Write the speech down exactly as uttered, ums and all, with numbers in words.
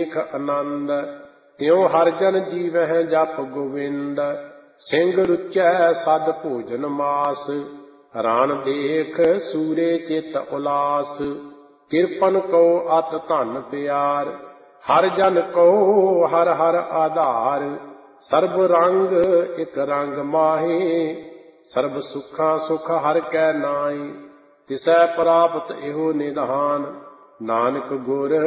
ਦੇਖ ਆਨੰਦ। ਤਿਉ ਹਰਿ ਜਨ ਜੀਵਹਿ ਜਪ ਗੋਵਿੰਦ। ਸਿੰਘ ਰੁਚੈ ਸਦ ਭੋਜਨ ਮਾਸ। ਰਾਣ ਦੇਖ ਸੂਰੇ ਚਿਤ ਉਲਾਸ। ਕਿਰਪਨ ਕੋ ਅਤ ਧਨ ਪਿਆਰ। ਹਰ ਜਨ ਕੋ ਹਰ ਹਰ ਆਧਾਰ। ਸਰਬ ਰੰਗ ਇਕ ਰੰਗ ਮਾਹੇ। ਸਰਬ ਸੁਖਾਂ ਸੁਖ ਹਰਿ ਕੈ ਨਾਏ। ਤਿਸੈ ਪ੍ਰਾਪਤ ਇਹੋ ਨਿਧਾਨ। ਨਾਨਕ ਗੁਰ